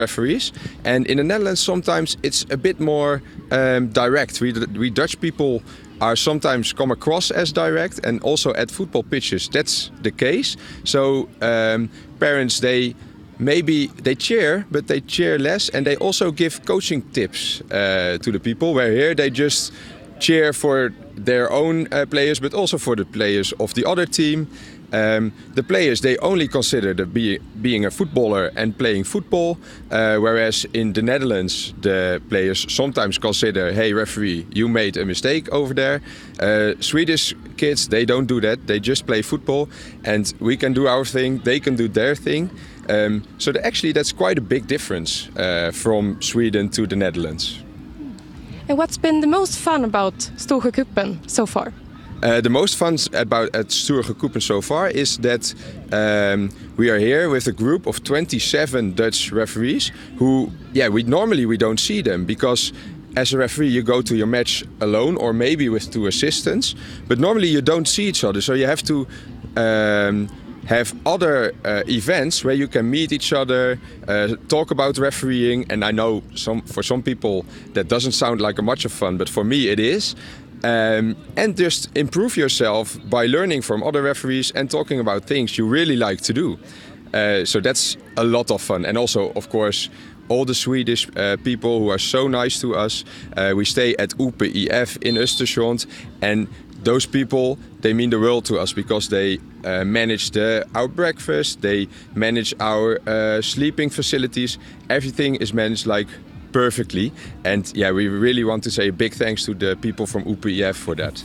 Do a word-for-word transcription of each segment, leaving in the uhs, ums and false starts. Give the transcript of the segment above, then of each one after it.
referees, and in the Netherlands sometimes it's a bit more um, direct. We, we Dutch people are sometimes come across as direct, and also at football pitches that's the case. So um, parents, they maybe they cheer, but they cheer less, and they also give coaching tips uh, to the people, where here they just cheer for their own uh, players, but also for the players of the other team. Um, the players, they only consider the be, being a footballer and playing football, uh, whereas in the Netherlands the players sometimes consider, hey referee, you made a mistake over there. Uh, Swedish kids, they don't do that, they just play football, and we can do our thing, they can do their thing. Um, so the, actually that's quite a big difference uh, from Sweden to the Netherlands. And what's been the most fun about Storsjöcupen so far? Uh, the most fun about at Storsjöcupen so far is that um, we are here with a group of twenty-seven Dutch referees who, yeah, we normally we don't see them, because as a referee you go to your match alone or maybe with two assistants, but normally you don't see each other, so you have to um, have other uh, events where you can meet each other, uh, talk about refereeing, and I know some for some people that doesn't sound like a much of fun, but for me it is. Um, and just improve yourself by learning from other referees and talking about things you really like to do. Uh, so that's a lot of fun. And also, of course, all the Swedish uh, people who are so nice to us. Uh, we stay at U P I F in Östersund, and those people, they mean the world to us, because they uh, manage the, our breakfast, they manage our uh, sleeping facilities. Everything is managed like perfectly, and yeah, we really want to say a big thanks to the people from U P I F for that.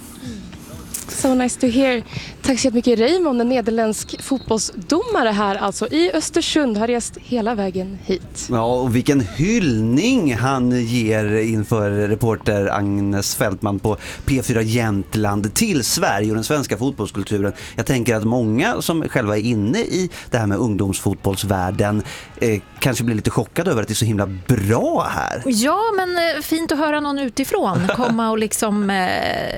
So nice to hear. Tack så mycket Raymond, en nederländsk fotbollsdomare här alltså i Östersund, har rest hela vägen hit. Ja, och vilken hyllning han ger inför reporter Agnes Fältman på P fyra Jämtland till Sverige och den svenska fotbollskulturen. Jag tänker att många som själva är inne i det här med ungdomsfotbollsvärlden eh, kanske blir lite chockade över att det är så himla bra här. Ja, men eh, fint att höra någon utifrån komma och liksom eh,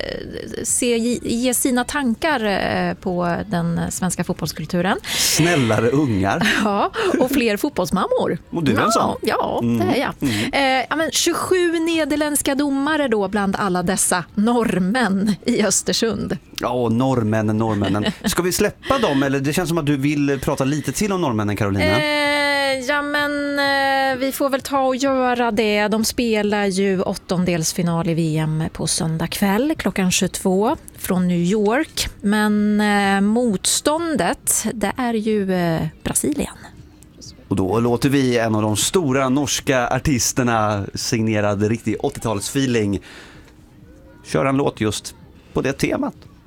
se, ge sina tankar eh, på den svenska fotbollskulturen. Snällare ungar. Ja, och fler fotbollsmammor. Och du är en sån? Ja, det är jag. Mm. Eh, ja, men tjugosju nederländska domare då bland alla dessa norrmän i Östersund. Ja, norrmännen, norrmännen. Ska vi släppa dem, eller det känns som att du vill prata lite till om norrmännen, Carolina? Eh, ja, men eh, vi får väl ta och göra det. De spelar ju åttondelsfinal i V M på söndag kväll klockan tjugotvå från New York. Men eh, motståndet, det är ju eh, Brasilien. Och då låter vi en av de stora norska artisterna, signerad riktig åttiotalsfeeling, köra en låt just på det temat.